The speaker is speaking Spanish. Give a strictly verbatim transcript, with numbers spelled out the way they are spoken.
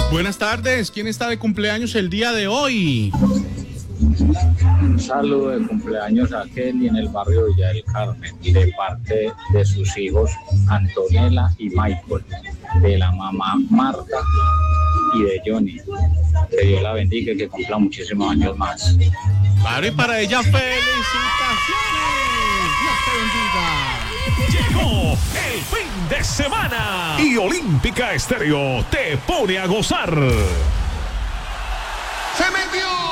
Buenas tardes, ¿quién está de cumpleaños el día de hoy? Un saludo de cumpleaños a Kelly en el barrio Villa del Carmen, de parte de sus hijos Antonella y Michael, de la mamá Marta y de Johnny. Que Dios la bendiga y que cumpla muchísimos años más. Claro, y para ella, felicitaciones. Dios te bendiga. Llegó el fin de semana y Olímpica Estéreo te pone a gozar. ¡Se metió!